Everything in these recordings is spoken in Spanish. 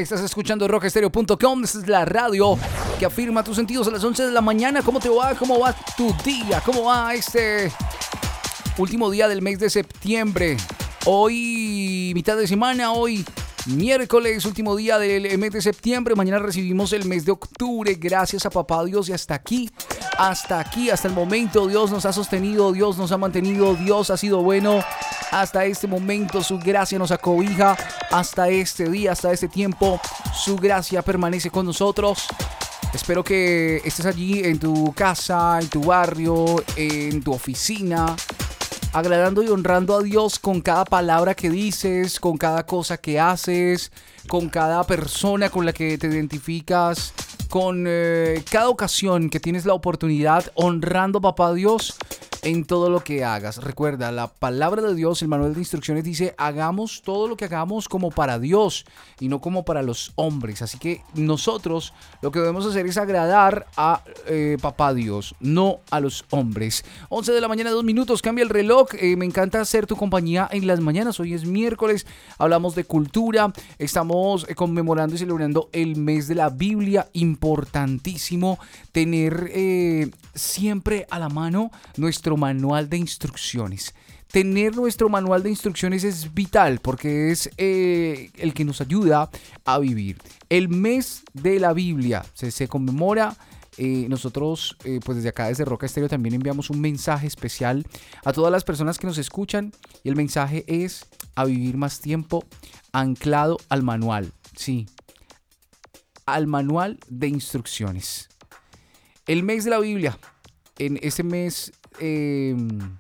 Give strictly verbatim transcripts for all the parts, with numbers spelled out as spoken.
Estás escuchando rock estéreo punto com. Esta es la radio que afirma tus sentidos a las once de la mañana. ¿Cómo te va? ¿Cómo va tu día? ¿Cómo va este último día del mes de septiembre? Hoy, mitad de semana, hoy miércoles, último día del mes de septiembre. Mañana recibimos el mes de octubre. Gracias a papá Dios. Y hasta aquí, hasta aquí, hasta el momento, Dios nos ha sostenido, Dios nos ha mantenido, Dios ha sido bueno. Hasta este momento su gracia nos acobija. Hasta este día, hasta este tiempo, su gracia permanece con nosotros. Espero que estés allí en tu casa, en tu barrio, en tu oficina, agradando y honrando a Dios con cada palabra que dices, con cada cosa que haces, con cada persona con la que te identificas, con eh, cada ocasión que tienes la oportunidad, honrando a papá Dios en todo lo que hagas. Recuerda, la palabra de Dios, el manual de instrucciones dice: hagamos todo lo que hagamos como para Dios y no como para los hombres. Así que nosotros lo que debemos hacer es agradar a eh, papá Dios, no a los hombres. once de la mañana, dos minutos, cambia el reloj. Eh, me encanta hacer tu compañía en las mañanas. Hoy es miércoles, hablamos de cultura. Estamos eh, conmemorando y celebrando el mes de la Biblia. Importantísimo tener eh, siempre a la mano nuestro manual de instrucciones. Tener nuestro manual de instrucciones es vital porque es eh, el que nos ayuda a vivir. El mes de la Biblia se, se conmemora. Eh, nosotros, eh, pues desde acá, desde Roca Estéreo, también enviamos un mensaje especial a todas las personas que nos escuchan. Y el mensaje es a vivir más tiempo anclado al manual. Sí, al manual de instrucciones. El mes de la Biblia. En ese mes, eh,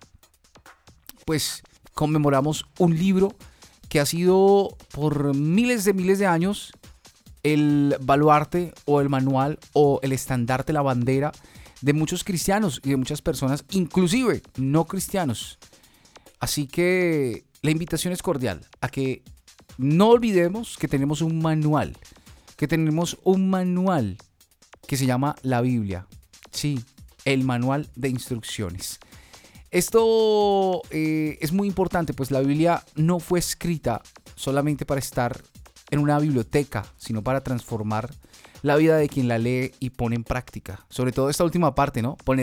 pues conmemoramos un libro que ha sido por miles de miles de años el baluarte o el manual o el estandarte, la bandera de muchos cristianos y de muchas personas, inclusive no cristianos. Así que la invitación es cordial a que no olvidemos que tenemos un manual, que tenemos un manual que se llama la Biblia. Sí, el manual de instrucciones. Esto eh, es muy importante, pues la Biblia no fue escrita solamente para estar en una biblioteca, sino para transformar la vida de quien la lee y pone en práctica. Sobre todo esta última parte, ¿no? Poner